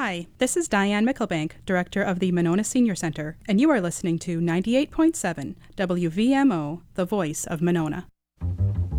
Hi, this is Diane Mickelbank, Director of the Monona Senior Center, and you are listening to 98.7 WVMO, the voice of Monona.